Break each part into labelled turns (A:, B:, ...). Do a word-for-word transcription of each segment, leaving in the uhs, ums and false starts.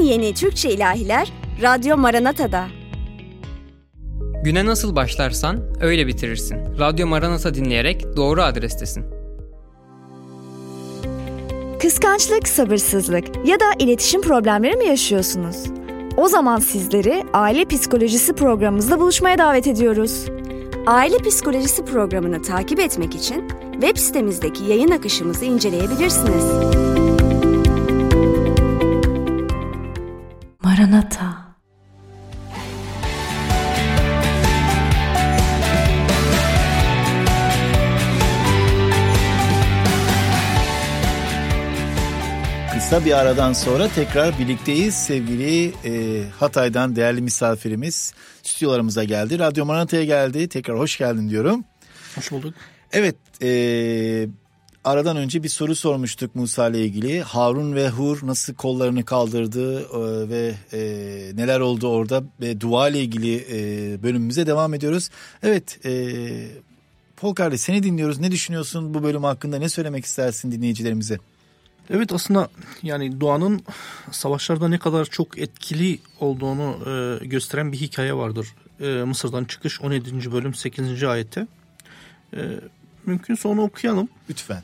A: yeni Türkçe ilahiler Radyo Maranata'da.
B: Güne nasıl başlarsan öyle bitirirsin. Radyo Maranata dinleyerek doğru adrestesin.
C: Kıskançlık, sabırsızlık ya da iletişim problemleri mi yaşıyorsunuz? O zaman sizleri Aile Psikolojisi programımızda buluşmaya davet ediyoruz.
A: Aile Psikolojisi programını takip etmek için web sitemizdeki yayın akışımızı inceleyebilirsiniz.
C: Maranata.
D: Kısa bir aradan sonra tekrar birlikteyiz. Sevgili e, Hatay'dan değerli misafirimiz stüdyolarımıza geldi. Radyo Maranata'ya geldi. Tekrar hoş geldin diyorum.
E: Hoş bulduk.
D: Evet, e, aradan önce bir soru sormuştuk Musa ile ilgili. Harun ve Hur nasıl kollarını kaldırdı e, ve e, neler oldu orada ve dua ile ilgili e, bölümümüze devam ediyoruz. Evet, e, Paul kardeş seni dinliyoruz. Ne düşünüyorsun bu bölüm hakkında? Ne söylemek istersin dinleyicilerimize?
E: Evet, aslında yani duanın savaşlarda ne kadar çok etkili olduğunu e, gösteren bir hikaye vardır. E, Mısır'dan çıkış on yedinci bölüm sekizinci ayette. E, mümkünse onu okuyalım.
D: Lütfen.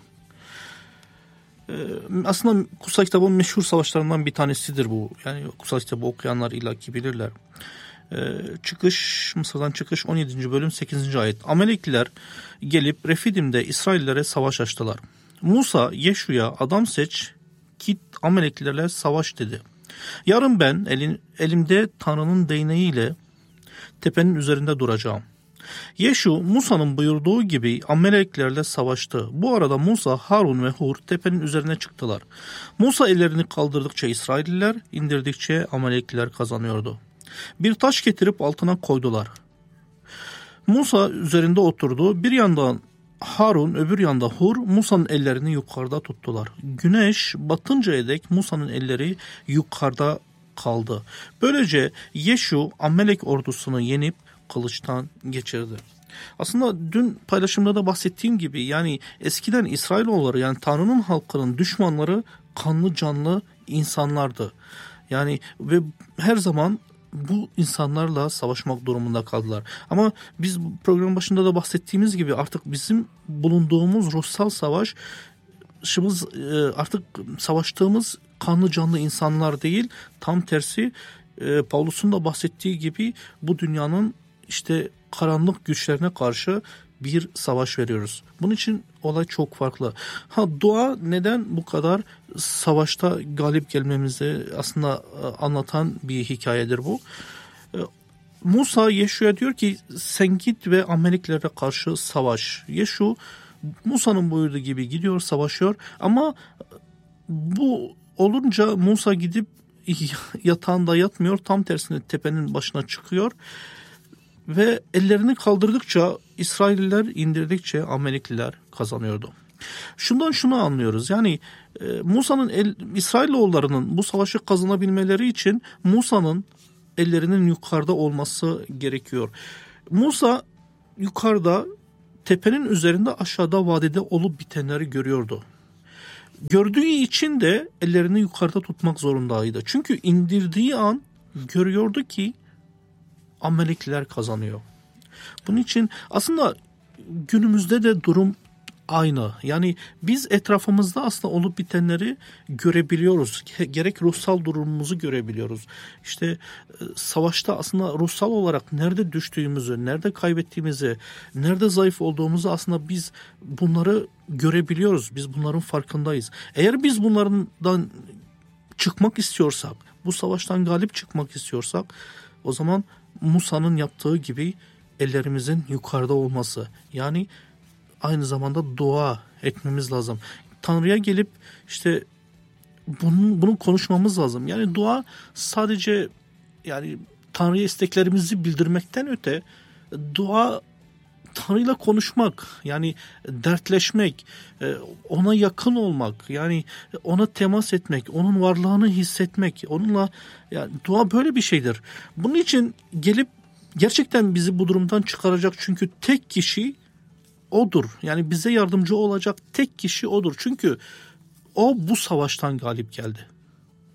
E: E, aslında kutsal kitabın meşhur savaşlarından bir tanesidir bu. Yani kutsal kitabı okuyanlar illaki bilirler. E, çıkış, Mısır'dan çıkış on yedinci bölüm sekizinci ayet. Amalekliler gelip Refidim'de İsraillere savaş açtılar. Musa Yeşu'ya adam seç, git Amaleklilerle savaş dedi. Yarın ben elin, elimde Tanrı'nın değneğiyle tepenin üzerinde duracağım. Yeşu Musa'nın buyurduğu gibi Amaleklilerle savaştı. Bu arada Musa, Harun ve Hur tepenin üzerine çıktılar. Musa ellerini kaldırdıkça İsrailliler, indirdikçe Amalekliler kazanıyordu. Bir taş getirip altına koydular. Musa üzerinde oturdu. Bir yandan Harun, öbür yanda Hur, Musa'nın ellerini yukarıda tuttular. Güneş batıncaya dek Musa'nın elleri yukarıda kaldı. Böylece Yeşu Amalek ordusunu yenip kılıçtan geçirdi. Aslında dün paylaşımda da bahsettiğim gibi yani eskiden İsrailoğulları yani Tanrı'nın halkının düşmanları kanlı canlı insanlardı. Yani ve her zaman bu insanlarla savaşmak durumunda kaldılar. Ama biz programın başında da bahsettiğimiz gibi artık bizim bulunduğumuz ruhsal savaşımız artık savaştığımız kanlı canlı insanlar değil. Tam tersi Pavlus'un da bahsettiği gibi bu dünyanın işte karanlık güçlerine karşı bir savaş veriyoruz. Bunun için olay çok farklı. Ha dua neden bu kadar savaşta galip gelmemizi aslında anlatan bir hikayedir bu. Musa Yeşu'ya diyor ki sen git ve Amaleklilere karşı savaş. Yeşu Musa'nın buyurduğu gibi gidiyor, savaşıyor ama bu olunca Musa gidip yatağında yatmıyor, tam tersine tepenin başına çıkıyor. Ve ellerini kaldırdıkça İsrailliler, indirdikçe Amalekliler kazanıyordu. Şundan şunu anlıyoruz. Yani e, Musa'nın el, İsrailoğullarının bu savaşı kazanabilmeleri için Musa'nın ellerinin yukarıda olması gerekiyor. Musa yukarıda tepenin üzerinde aşağıda vadide olup bitenleri görüyordu. Gördüğü için de ellerini yukarıda tutmak zorundaydı. Çünkü indirdiği an görüyordu ki Amalekliler kazanıyor. Bunun için aslında günümüzde de durum aynı. Yani biz etrafımızda aslında olup bitenleri görebiliyoruz. Gerek ruhsal durumumuzu görebiliyoruz. İşte savaşta aslında ruhsal olarak nerede düştüğümüzü, nerede kaybettiğimizi, nerede zayıf olduğumuzu aslında biz bunları görebiliyoruz. Biz bunların farkındayız. Eğer biz bunlardan çıkmak istiyorsak, bu savaştan galip çıkmak istiyorsak o zaman Musa'nın yaptığı gibi ellerimizin yukarıda olması. Yani aynı zamanda dua etmemiz lazım. Tanrı'ya gelip işte bunu, bunu konuşmamız lazım. Yani dua sadece yani Tanrı'ya isteklerimizi bildirmekten öte dua Tanrı'yla konuşmak, yani dertleşmek, ona yakın olmak, yani ona temas etmek, onun varlığını hissetmek, onunla yani dua böyle bir şeydir. Bunun için gelip gerçekten bizi bu durumdan çıkaracak çünkü tek kişi odur. Yani bize yardımcı olacak tek kişi odur. Çünkü o bu savaştan galip geldi.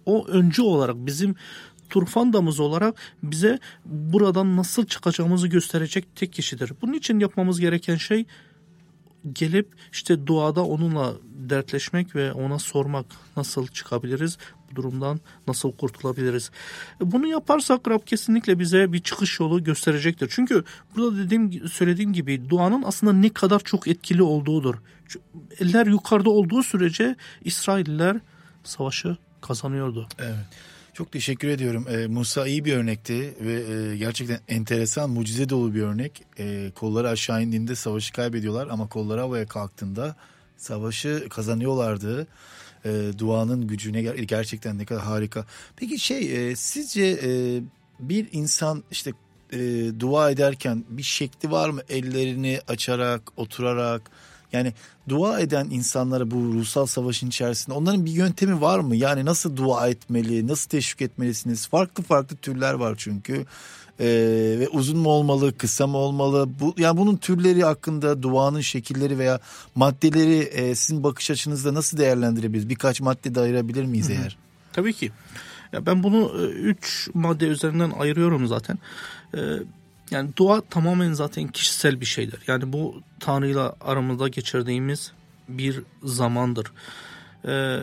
E: o öncü olarak bizim turfandamız olarak bize buradan nasıl çıkacağımızı gösterecek tek kişidir. Bunun için yapmamız gereken şey gelip işte duada onunla dertleşmek ve ona sormak, nasıl çıkabiliriz, bu durumdan nasıl kurtulabiliriz. Bunu yaparsak Rab kesinlikle bize bir çıkış yolu gösterecektir. Çünkü burada dediğim, söylediğim gibi duanın aslında ne kadar çok etkili olduğudur. Eller yukarıda olduğu sürece İsrailliler savaşı kazanıyordu.
D: Evet. Çok teşekkür ediyorum. Ee, Musa iyi bir örnekti ve e, gerçekten enteresan, mucize dolu bir örnek. E, kolları aşağı indiğinde savaşı kaybediyorlar ama kolları havaya kalktığında savaşı kazanıyorlardı. E, duanın gücüne ger- gerçekten ne kadar harika. Peki şey, e, sizce e, bir insan işte e, dua ederken bir şekli var mı? Ellerini açarak, oturarak... Yani dua eden insanlara bu ruhsal savaşın içerisinde onların bir yöntemi var mı? Yani nasıl dua etmeli, nasıl teşvik etmelisiniz? Farklı farklı türler var çünkü. Ee, ve uzun mu olmalı, kısa mı olmalı? Bu, yani bunun türleri hakkında duanın şekilleri veya maddeleri e, sizin bakış açınızda nasıl değerlendirebiliriz? Birkaç madde de ayırabilir miyiz eğer? Hı-hı.
E: Tabii ki. Ya ben bunu üç madde üzerinden ayırıyorum zaten. Ee, Yani dua tamamen zaten kişisel bir şeydir. Yani bu Tanrı'yla aramızda geçirdiğimiz bir zamandır. Ee,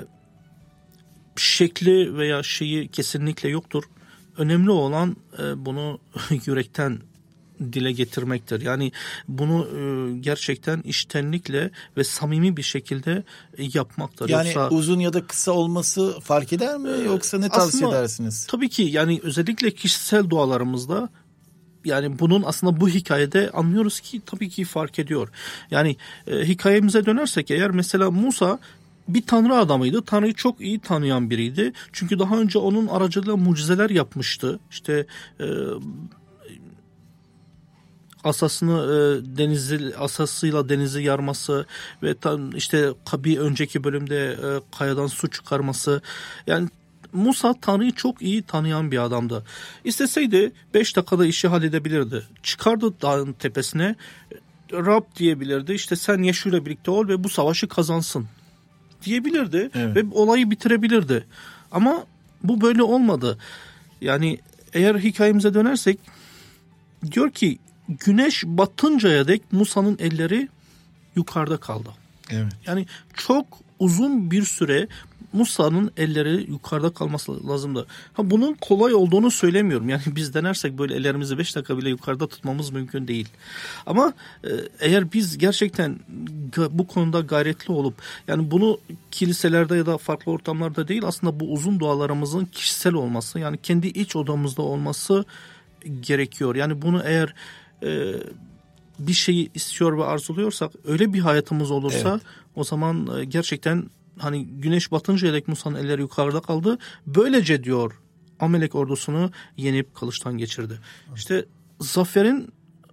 E: şekli veya şeyi kesinlikle yoktur. Önemli olan e, bunu yürekten dile getirmektir. Yani bunu e, gerçekten içtenlikle ve samimi bir şekilde e, yapmaktır.
D: Yani
E: Yoksa,
D: uzun ya da kısa olması fark eder mi? Yoksa ne tavsiye
E: aslında,
D: edersiniz?
E: Tabii ki yani özellikle kişisel dualarımızda yani bunun aslında bu hikayede anlıyoruz ki tabii ki fark ediyor. Yani e, hikayemize dönersek eğer mesela Musa bir tanrı adamıydı. Tanrı'yı çok iyi tanıyan biriydi. Çünkü daha önce onun aracılığıyla mucizeler yapmıştı. İşte e, asasını e, denizi asasıyla denizi yarması ve tam işte bir önceki bölümde e, kayadan su çıkarması. Yani Musa Tanrı'yı çok iyi tanıyan bir adamdı. İsteseydi beş dakikada işi halledebilirdi. Çıkardı dağın tepesine, Rab diyebilirdi. İşte sen Yeşu'yla birlikte ol ve bu savaşı kazansın diyebilirdi. Evet. Ve olayı bitirebilirdi. Ama bu böyle olmadı. Yani eğer hikayemize dönersek diyor ki güneş batıncaya dek Musa'nın elleri yukarıda kaldı.
D: Evet.
E: Yani çok uzun bir süre Musa'nın elleri yukarıda kalması lazımdı. Ha, bunun kolay olduğunu söylemiyorum. Yani biz denersek böyle ellerimizi beş dakika bile yukarıda tutmamız mümkün değil. Ama e, eğer biz gerçekten bu konuda gayretli olup yani bunu kiliselerde ya da farklı ortamlarda değil aslında bu uzun dualarımızın kişisel olması yani kendi iç odamızda olması gerekiyor. Yani bunu eğer e, bir şeyi istiyor ve arzuluyorsak öyle bir hayatımız olursa evet. O zaman e, gerçekten hani güneş batıncaya dek Musa'nın elleri yukarıda kaldı. Böylece diyor Amalek ordusunu yenip kılıçtan geçirdi. Evet. İşte zaferin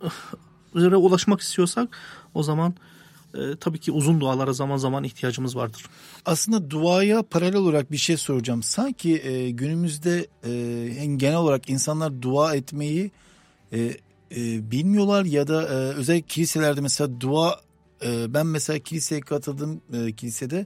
E: üzere ulaşmak istiyorsak o zaman e, tabii ki uzun dualara zaman zaman ihtiyacımız vardır.
D: Aslında duaya paralel olarak bir şey soracağım. Sanki e, günümüzde e, genel olarak insanlar dua etmeyi e, e, bilmiyorlar ya da e, özellikle kiliselerde mesela dua e, ben mesela kiliseye katıldım e, kilisede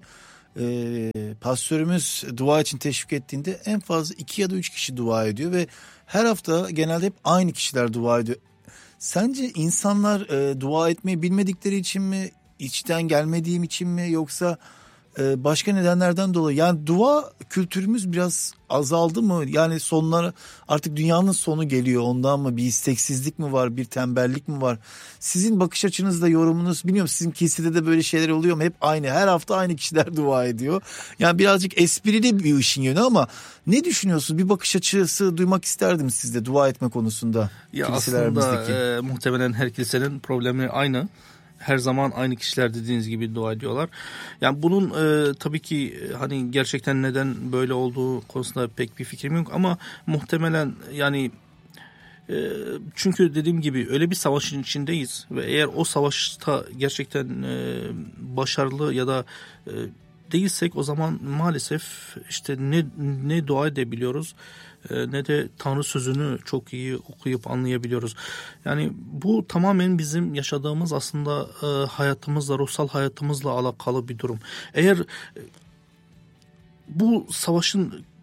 D: e, pastörümüz dua için teşvik ettiğinde en fazla iki ya da üç kişi dua ediyor ve her hafta genelde hep aynı kişiler dua ediyor. Sence insanlar e, dua etmeyi bilmedikleri için mi, içten gelmediğim için mi yoksa e, başka nedenlerden dolayı? Yani dua kültürümüz biraz azaldı mı? Yani sonları artık dünyanın sonu geliyor ondan mı? Bir isteksizlik mi var? Bir tembellik mi var? Sizin bakış açınızda yorumunuz bilmiyorum sizin kilisede de böyle şeyler oluyor mu? Hep aynı her hafta aynı kişiler dua ediyor. Yani birazcık esprili bir işin yönü ama ne düşünüyorsunuz? Bir bakış açısı duymak isterdim sizde dua etme konusunda.
E: Ya aslında e, muhtemelen her kilisenin problemi aynı. Her zaman aynı kişiler dediğiniz gibi dua ediyorlar. Yani bunun e, tabii ki hani gerçekten neden böyle olduğu konusunda pek bir fikrim yok ama muhtemelen yani e, çünkü dediğim gibi öyle bir savaşın içindeyiz ve eğer o savaşta gerçekten e, başarılı ya da e, değilsek o zaman maalesef işte ne ne dua edebiliyoruz ne de Tanrı sözünü çok iyi okuyup anlayabiliyoruz. Yani bu tamamen bizim yaşadığımız aslında hayatımızla, ruhsal hayatımızla alakalı bir durum. Eğer bu savaşın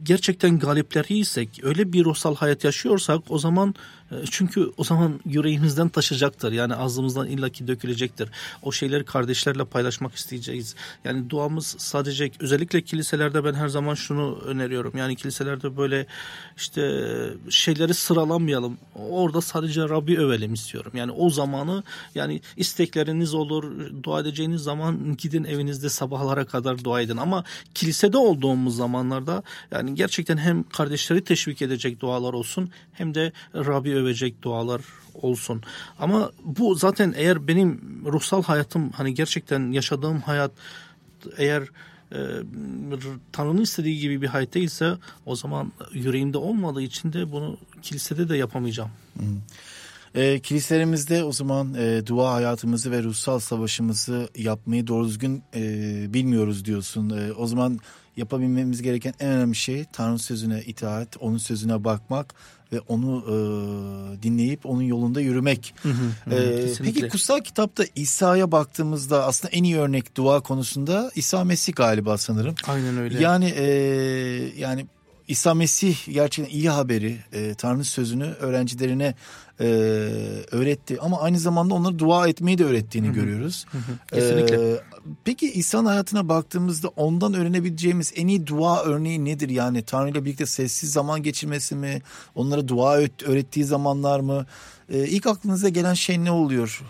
E: gerçekten galipleriysek, öyle bir ruhsal hayat yaşıyorsak o zaman, çünkü o zaman yüreğimizden taşacaktır. Yani ağzımızdan illaki dökülecektir. O şeyleri kardeşlerle paylaşmak isteyeceğiz. Yani duamız sadece, özellikle kiliselerde ben her zaman şunu öneriyorum. Yani kiliselerde böyle işte şeyleri sıralamayalım. Orada sadece Rabbi övelim istiyorum. Yani o zamanı, yani istekleriniz olur, dua edeceğiniz zaman gidin evinizde sabahlara kadar dua edin. Ama kilisede olduğumuz zamanlarda yani gerçekten hem kardeşleri teşvik edecek dualar olsun, hem de Rabbi övecek dualar olsun. Ama bu zaten, eğer benim ruhsal hayatım, hani gerçekten yaşadığım hayat eğer e, Tanrı'nın istediği gibi bir hayat değilse, o zaman yüreğimde olmadığı için de bunu kilisede de yapamayacağım.
D: Hı. E, kiliselerimizde o zaman e, dua hayatımızı ve ruhsal savaşımızı yapmayı doğru düzgün e, bilmiyoruz diyorsun. E, o zaman yapabilmemiz gereken en önemli şey Tanrı'nın sözüne itaat, onun sözüne bakmak ve onu e, dinleyip onun yolunda yürümek. Hı hı, e, peki kutsal kitapta İsa'ya baktığımızda aslında en iyi örnek dua konusunda İsa Mesih galiba sanırım.
E: Aynen öyle.
D: Yani e, yani İsa Mesih gerçekten iyi haberi, e, Tanrı'nın sözünü öğrencilerine e, öğretti. Ama aynı zamanda onlara dua etmeyi de öğrettiğini hı hı. görüyoruz. Hı hı.
E: Kesinlikle.
D: E, peki İsa'nın hayatına baktığımızda ondan öğrenebileceğimiz en iyi dua örneği nedir? Yani Tanrı ile birlikte sessiz zaman geçirmesi mi? Onlara dua öğrettiği zamanlar mı? E, ilk aklınıza gelen şey ne oluyor?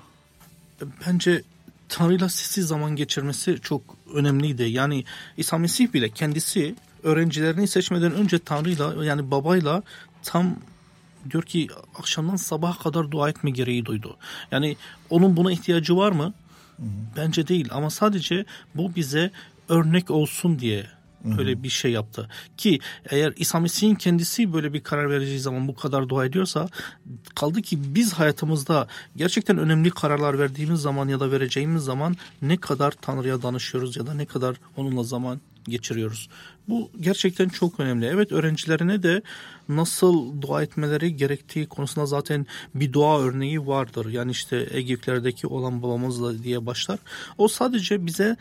E: Bence Tanrı'yla sessiz zaman geçirmesi çok önemliydi. Yani İsa Mesih bile kendisi öğrencilerini seçmeden önce Tanrı'yla, yani babayla tam diyor ki akşamdan sabaha kadar dua etme gereği duydu. Yani onun buna ihtiyacı var mı? Hı hı. Bence değil, ama sadece bu bize örnek olsun diye öyle bir şey yaptı. Ki eğer İsa Mesih'in kendisi böyle bir karar vereceği zaman bu kadar dua ediyorsa, kaldı ki biz hayatımızda gerçekten önemli kararlar verdiğimiz zaman ya da vereceğimiz zaman ne kadar Tanrı'ya danışıyoruz ya da ne kadar onunla zaman geçiriyoruz. Bu gerçekten çok önemli. Evet, öğrencilerine de nasıl dua etmeleri gerektiği konusunda zaten bir dua örneği vardır. Yani işte Ey göklerdeki olan babamızla diye başlar. O sadece bize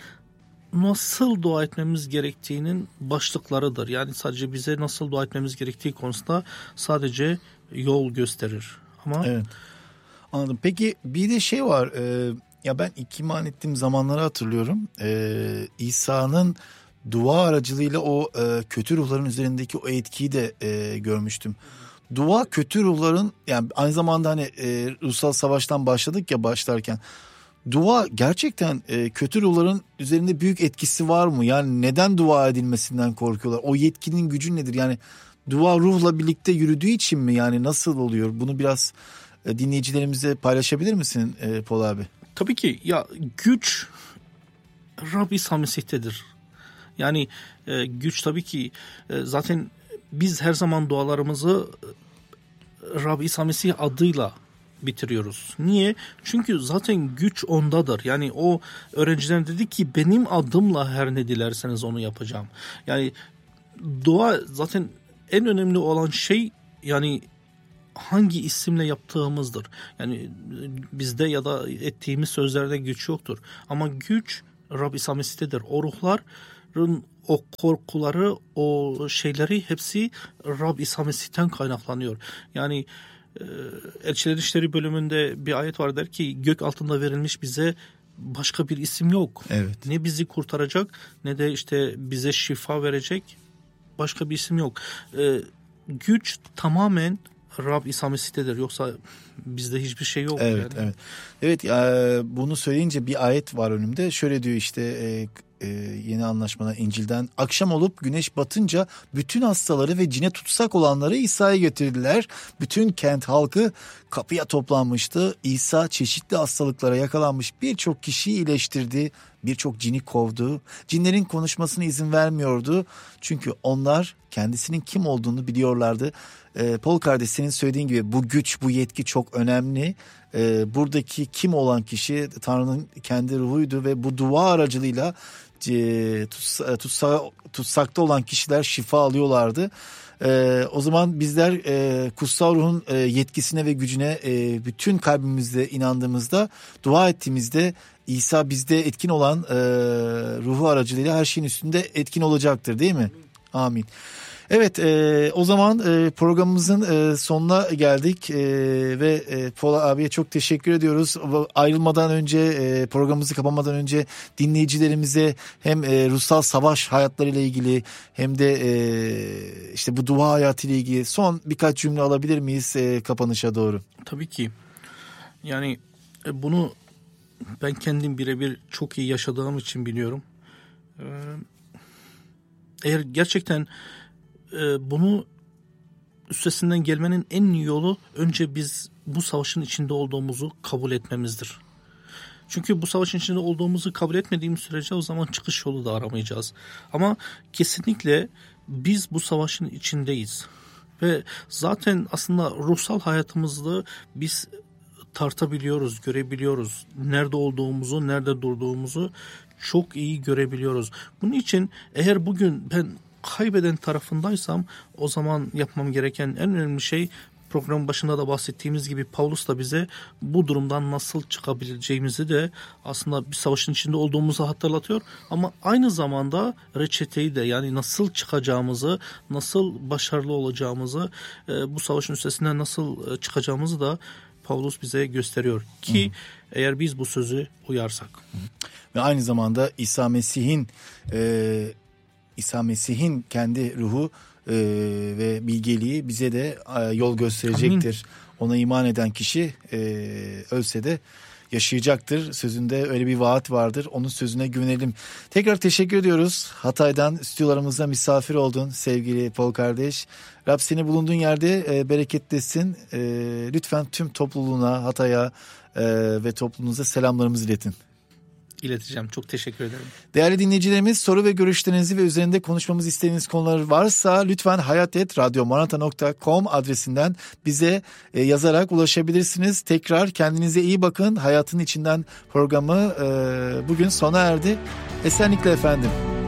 E: nasıl dua etmemiz gerektiğinin başlıklarıdır. Yani sadece bize nasıl dua etmemiz gerektiği konusunda sadece yol gösterir. Ama
D: evet. Anladım. Peki bir de şey var. E, ya ben ilk iman ettiğim zamanları hatırlıyorum. E, İsa'nın dua aracılığıyla o e, kötü ruhların üzerindeki o etkiyi de e, görmüştüm. Dua kötü ruhların, yani aynı zamanda hani e, ruhsal savaştan başladık ya başlarken. Dua gerçekten e, kötü ruhların üzerinde büyük etkisi var mı? Yani neden dua edilmesinden korkuyorlar? O yetkinin gücü nedir? Yani dua ruhla birlikte yürüdüğü için mi? Yani nasıl oluyor? Bunu biraz e, dinleyicilerimize paylaşabilir misin e, Paul abi?
E: Tabii ki. Ya güç Rabbi İsa Mesih'tedir. Yani e, güç tabii ki e, zaten biz her zaman dualarımızı e, Rabbi İsa Mesih adıyla bitiriyoruz. Niye? Çünkü zaten güç ondadır. Yani o öğrenciler dedi ki benim adımla her ne dilerseniz onu yapacağım. Yani dua zaten en önemli olan şey, yani hangi isimle yaptığımızdır. Yani bizde ya da ettiğimiz sözlerde güç yoktur. Ama güç Rabbi İsa Mesih'tedir. O ruhların o korkuları, o şeyleri hepsi Rabbi İsa Mesih'ten kaynaklanıyor. Yani Elçiler İşleri bölümünde bir ayet var, der ki gök altında verilmiş bize başka bir isim yok.
D: Evet.
E: Ne bizi kurtaracak ne de işte bize şifa verecek başka bir isim yok. Ee, güç tamamen Rab İsa Mesih'tedir. Yoksa bizde hiçbir şey yok.
D: Evet,
E: yani.
D: evet. Evet, e, bunu söyleyince bir ayet var önümde. Şöyle diyor işte e, e, yeni anlaşmada İncil'den. Akşam olup güneş batınca bütün hastaları ve cine tutsak olanları İsa'ya getirdiler. Bütün kent halkı kapıya toplanmıştı. İsa çeşitli hastalıklara yakalanmış birçok kişiyi iyileştirdi. Birçok cini kovdu. Cinlerin konuşmasına izin vermiyordu. Çünkü onlar kendisinin kim olduğunu biliyorlardı. Ee, Paul kardeş, senin söylediğin gibi bu güç, bu yetki çok önemli. Ee, buradaki kim olan kişi Tanrı'nın kendi ruhuydu ve bu dua aracılığıyla e, tutsa, tutsa, tutsakta olan kişiler şifa alıyorlardı. Ee, o zaman bizler e, kutsal ruhun e, yetkisine ve gücüne e, bütün kalbimizle inandığımızda, dua ettiğimizde İsa bizde etkin olan e, ruhu aracılığıyla her şeyin üstünde etkin olacaktır, değil mi? Amin. Evet, e, o zaman e, programımızın e, sonuna geldik e, ve e, Pola abiye çok teşekkür ediyoruz. Ayrılmadan önce, e, programımızı kapamadan önce dinleyicilerimize hem e, ruhsal savaş hayatlarıyla ilgili hem de e, işte bu dua hayatıyla ilgili son birkaç cümle alabilir miyiz e, kapanışa doğru?
E: Tabii ki. Yani e, bunu ben kendim birebir çok iyi yaşadığım için biliyorum. Ee, eğer gerçekten e, bunu üstesinden gelmenin en iyi yolu önce biz bu savaşın içinde olduğumuzu kabul etmemizdir. Çünkü bu savaşın içinde olduğumuzu kabul etmediğimiz sürece o zaman çıkış yolu da aramayacağız. Ama kesinlikle biz bu savaşın içindeyiz. Ve zaten aslında ruhsal hayatımızda biz tartabiliyoruz, görebiliyoruz. Nerede olduğumuzu, nerede durduğumuzu çok iyi görebiliyoruz. Bunun için eğer bugün ben kaybeden tarafındaysam o zaman yapmam gereken en önemli şey, programın başında da bahsettiğimiz gibi Pavlus da bize bu durumdan nasıl çıkabileceğimizi de aslında bir savaşın içinde olduğumuzu hatırlatıyor. Ama aynı zamanda reçeteyi de, yani nasıl çıkacağımızı, nasıl başarılı olacağımızı, bu savaşın üstesinden nasıl çıkacağımızı da Pavlus bize gösteriyor ki Hı. eğer biz bu sözü uyarsak.
D: Ve aynı zamanda İsa Mesih'in e, İsa Mesih'in kendi ruhu e, ve bilgeliği bize de e, yol gösterecektir. Amin. Ona iman eden kişi e, ölse de yaşayacaktır. Sözünde öyle bir vaat vardır. Onun sözüne güvenelim. Tekrar teşekkür ediyoruz. Hatay'dan stüdyolarımızda misafir oldun sevgili Paul kardeş. Rab seni bulunduğun yerde e, bereketlesin. E, lütfen tüm topluluğuna, Hatay'a e, ve topluluğunuza selamlarımızı iletin.
E: İleteceğim. Çok teşekkür ederim.
D: Değerli dinleyicilerimiz, soru ve görüşlerinizi ve üzerinde konuşmamızı istediğiniz konular varsa lütfen hayat et radyomaranatha nokta com adresinden bize e, yazarak ulaşabilirsiniz. Tekrar kendinize iyi bakın. Hayatın içinden programı e, bugün sona erdi. Esenlikle efendim.